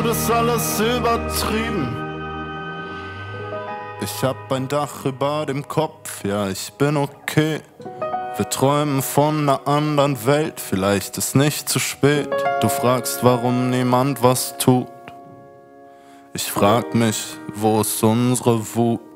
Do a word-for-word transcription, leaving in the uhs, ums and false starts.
das alles übertrieben. Ich hab ein Dach über dem Kopf, ja, ich bin okay. Wir träumen von einer anderen Welt, vielleicht ist nicht zu spät. Du fragst, warum niemand was tut. Ich frag mich, wo ist unsere Wut?